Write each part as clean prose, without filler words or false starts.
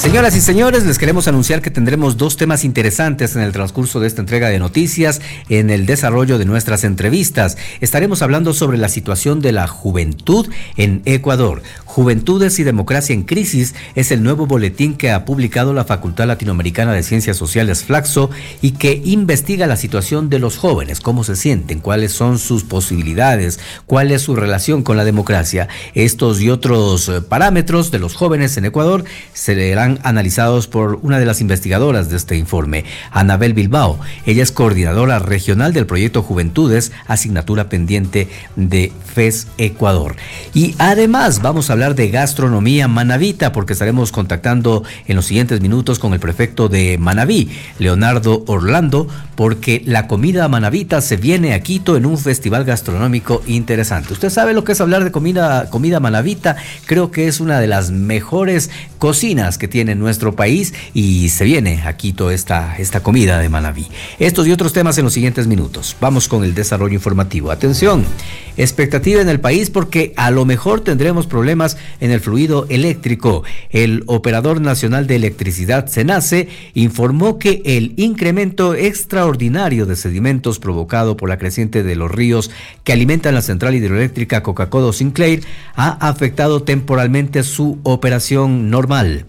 Señoras y señores, les queremos anunciar que tendremos dos temas interesantes en el transcurso de esta entrega de noticias en el desarrollo de nuestras entrevistas. Estaremos hablando sobre la situación de la juventud en Ecuador. Juventudes y Democracia en Crisis es el nuevo boletín que ha publicado la Facultad Latinoamericana de Ciencias Sociales Flaxo y que investiga la situación de los jóvenes, cómo se sienten, cuáles son sus posibilidades, cuál es su relación con la democracia. Estos y otros parámetros de los jóvenes en Ecuador serán analizados por una de las investigadoras de este informe, Anabel Bilbao. Ella es coordinadora regional del proyecto Juventudes, asignatura pendiente de FES Ecuador. Y además vamos a hablar de gastronomía manabita, porque estaremos contactando en los siguientes minutos con el prefecto de Manabí, Leonardo Orlando, porque la comida manabita se viene a Quito en un festival gastronómico interesante. Usted sabe lo que es hablar de comida manabita. Creo que es una de las mejores cocinas que tiene nuestro país y se viene a Quito esta comida de Manabí. Estos y otros temas en los siguientes minutos. Vamos con el desarrollo informativo. Atención, expectativa en el país porque a lo mejor tendremos problemas en el fluido eléctrico. El Operador Nacional de Electricidad, SENACE, informó que el incremento extraordinario de sedimentos provocado por la creciente de los ríos que alimentan la central hidroeléctrica Coca-Codo Sinclair ha afectado temporalmente su operación normal.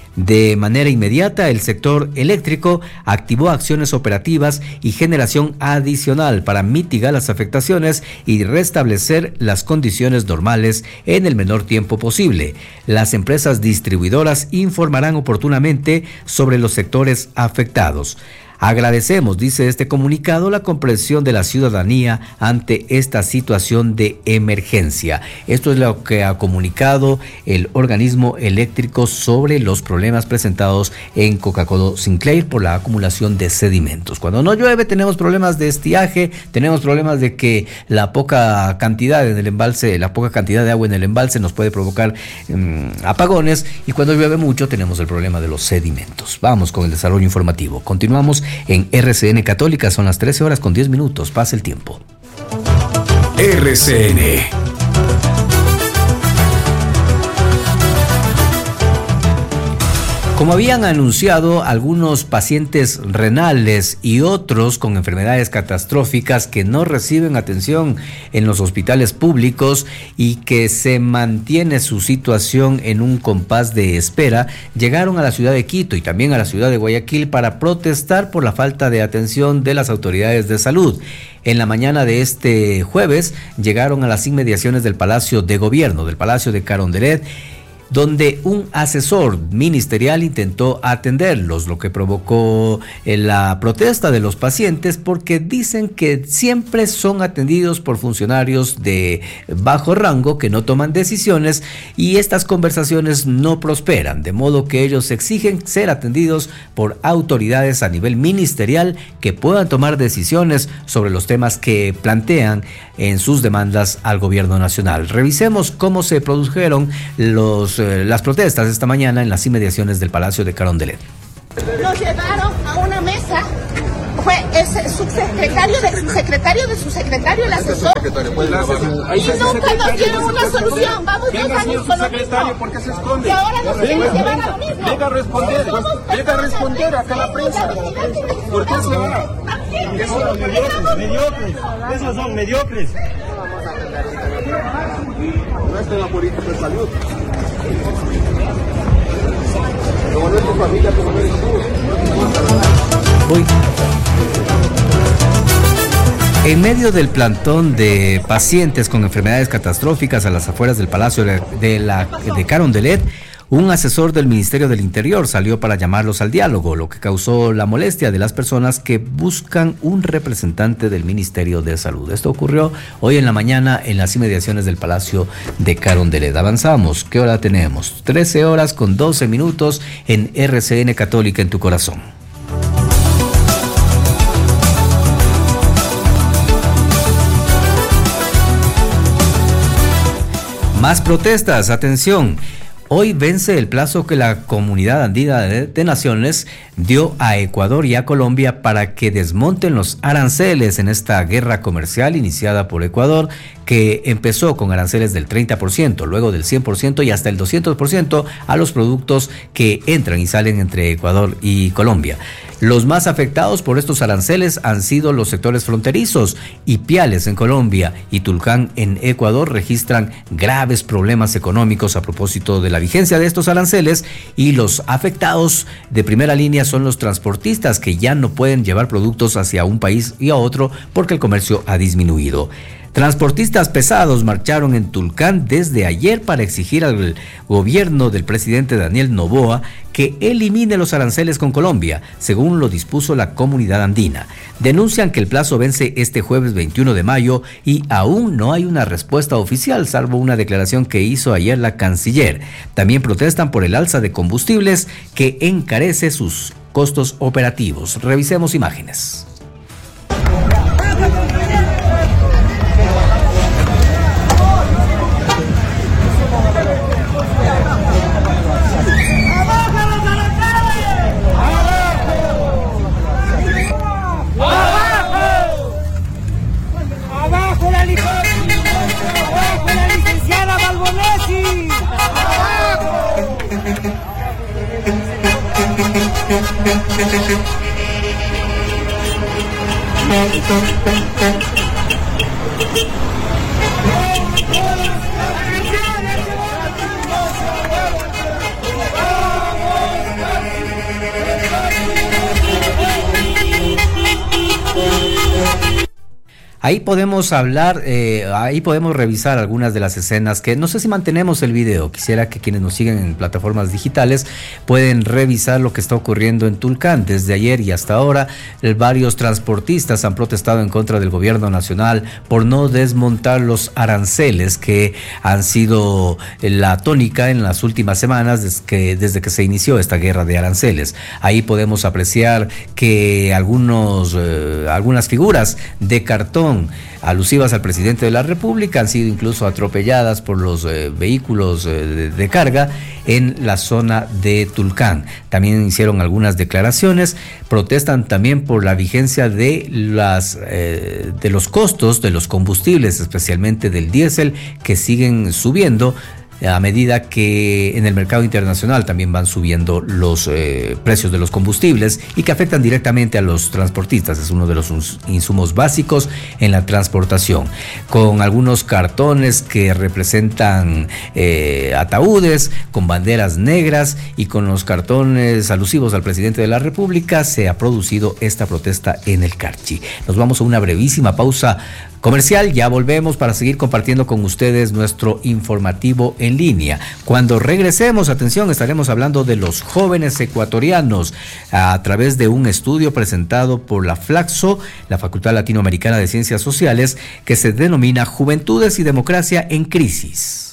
De manera inmediata, el sector eléctrico activó acciones operativas y generación adicional para mitigar las afectaciones y restablecer las condiciones normales en el menor tiempo posible. Las empresas distribuidoras informarán oportunamente sobre los sectores afectados. Agradecemos, dice este comunicado, la comprensión de la ciudadanía ante esta situación de emergencia. Esto es lo que ha comunicado el organismo eléctrico sobre los problemas presentados en Coca-Codo Sinclair por la acumulación de sedimentos. Cuando no llueve tenemos problemas de estiaje, tenemos problemas de que la poca cantidad en el embalse, la poca cantidad de agua en el embalse nos puede provocar apagones, y cuando llueve mucho tenemos el problema de los sedimentos. Vamos con el desarrollo informativo. Continuamos en RCN Católica, son las 13 horas con 10 minutos. Pasa el tiempo. RCN. Como habían anunciado algunos pacientes renales y otros con enfermedades catastróficas que no reciben atención en los hospitales públicos y que se mantiene su situación en un compás de espera, llegaron a la ciudad de Quito y también a la ciudad de Guayaquil para protestar por la falta de atención de las autoridades de salud. En la mañana de este jueves llegaron a las inmediaciones del Palacio de Gobierno, del Palacio de Carondelet, donde un asesor ministerial intentó atenderlos, lo que provocó la protesta de los pacientes, porque dicen que siempre son atendidos por funcionarios de bajo rango que no toman decisiones y estas conversaciones no prosperan, de modo que ellos exigen ser atendidos por autoridades a nivel ministerial que puedan tomar decisiones sobre los temas que plantean en sus demandas al gobierno nacional. Revisemos cómo se produjeron las protestas esta mañana en las inmediaciones del Palacio de Carondelet. Nos llevaron a una mesa, fue el subsecretario de su secretario de su secretario, el asesor, y nunca nos dieron una solución. Vamos 2 años con lo mismo. ¿Por qué se esconde? Y ahora nos quieren llevar a lo mismo. Venga a responder acá a la prensa. ¿Por qué se va? Esos son mediocres. Esos son mediocres. No está en la política de salud. Como no es tu familia, como no eres tú. En medio del plantón de pacientes con enfermedades catastróficas a las afueras del Palacio de Carondelet, un asesor del Ministerio del Interior salió para llamarlos al diálogo, lo que causó la molestia de las personas que buscan un representante del Ministerio de Salud. Esto ocurrió hoy en la mañana en las inmediaciones del Palacio de Carondelet. Avanzamos. ¿Qué hora tenemos? 13 horas con 12 minutos en RCN Católica en tu corazón. Más protestas, atención. Hoy vence el plazo que la Comunidad Andina de Naciones dio a Ecuador y a Colombia para que desmonten los aranceles en esta guerra comercial iniciada por Ecuador, que empezó con aranceles del 30%, luego del 100% y hasta el 200% a los productos que entran y salen entre Ecuador y Colombia. Los más afectados por estos aranceles han sido los sectores fronterizos. Ipiales en Colombia y Tulcán en Ecuador registran graves problemas económicos a propósito de la vigencia de estos aranceles, y los afectados de primera línea son los transportistas, que ya no pueden llevar productos hacia un país y a otro porque el comercio ha disminuido. Transportistas pesados marcharon en Tulcán desde ayer para exigir al gobierno del presidente Daniel Noboa que elimine los aranceles con Colombia, según lo dispuso la Comunidad Andina. Denuncian que el plazo vence este jueves 21 de mayo y aún no hay una respuesta oficial, salvo una declaración que hizo ayer la canciller. También protestan por el alza de combustibles que encarece sus costos operativos. Revisemos imágenes. Ahí podemos hablar, ahí podemos revisar algunas de las escenas que no sé si mantenemos el video. Quisiera que quienes nos siguen en plataformas digitales pueden revisar lo que está ocurriendo en Tulcán. Desde ayer y hasta ahora, varios transportistas han protestado en contra del gobierno nacional por no desmontar los aranceles que han sido la tónica en las últimas semanas desde que se inició esta guerra de aranceles. Ahí podemos apreciar que algunas figuras de cartón alusivas al presidente de la República han sido incluso atropelladas por los vehículos de carga en la zona de Tulcán. También hicieron algunas declaraciones, protestan también por la vigencia de los costos de los combustibles, especialmente del diésel, que siguen subiendo a medida que en el mercado internacional también van subiendo los precios de los combustibles y que afectan directamente a los transportistas. Es uno de los insumos básicos en la transportación, con algunos cartones que representan ataúdes con banderas negras, y con los cartones alusivos al presidente de la República se ha producido esta protesta en el Carchi. Nos vamos a una brevísima pausa comercial, ya volvemos para seguir compartiendo con ustedes nuestro informativo en línea. Cuando regresemos, atención, estaremos hablando de los jóvenes ecuatorianos a través de un estudio presentado por la FLACSO, la Facultad Latinoamericana de Ciencias Sociales, que se denomina Juventudes y Democracia en Crisis.